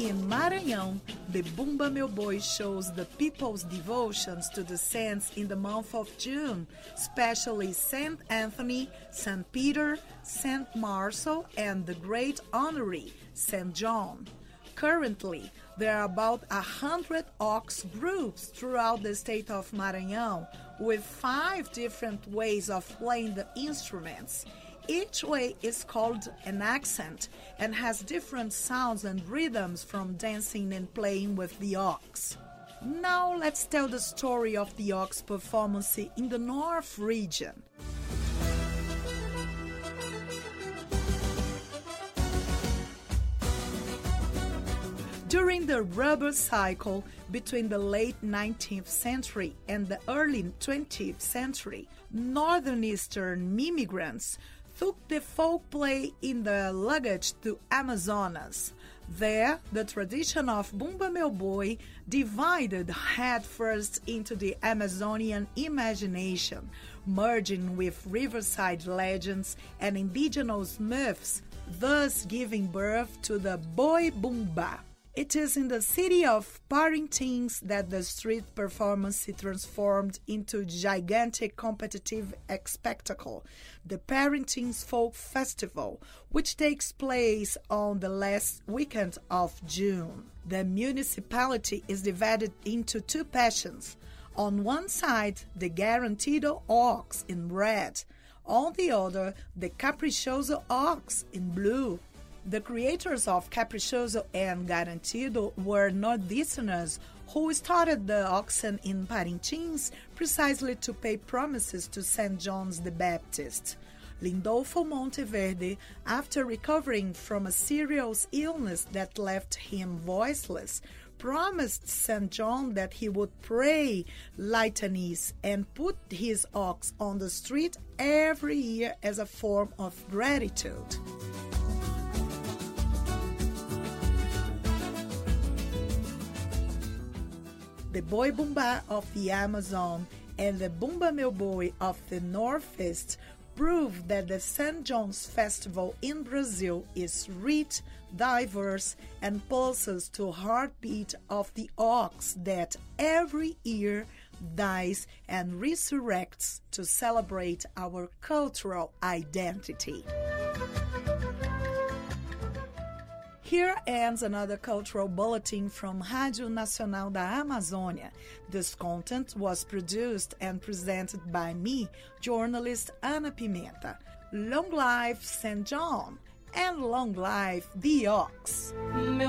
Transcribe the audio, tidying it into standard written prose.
In Maranhão, the Bumba Meu Boi shows the people's devotions to the saints in the month of June, especially Saint Anthony, Saint Peter, Saint Marcel, and the great honoree, Saint John. Currently, there are about 100 ox groups throughout the state of Maranhão, with 5 different ways of playing the instruments. Each way is called an accent and has different sounds and rhythms from dancing and playing with the ox. Now let's tell the story of the ox performance in the North region. During the rubber cycle between the late 19th century and the early 20th century, northeastern immigrants took the folk play in their luggage to Amazonas. There, the tradition of Bumba Meu Boi divided headfirst into the Amazonian imagination, merging with riverside legends and indigenous myths, thus giving birth to the Boi Bumba. It is in the city of Parintins that the street performance transformed into gigantic competitive spectacle, the Parintins Folk Festival, which takes place on the last weekend of June. The municipality is divided into 2 passions. On one side, the Garantido ox in red. On the other, the Caprichoso ox in blue. The creators of Caprichoso and Garantido were Northeasterners who started the oxen in Parintins precisely to pay promises to St. John the Baptist. Lindolfo Monteverde, after recovering from a serious illness that left him voiceless, promised St. John that he would pray litanies and put his ox on the street every year as a form of gratitude. The Boi Bumba of the Amazon and the Bumba Meu Boi of the Northeast prove that the St. John's Festival in Brazil is rich, diverse, and pulses to heartbeat of the ox that every year dies and resurrects to celebrate our cultural identity. Here ends another cultural bulletin from Rádio Nacional da Amazônia. This content was produced and presented by me, journalist Ana Pimenta. Long life St. John, and long life the ox!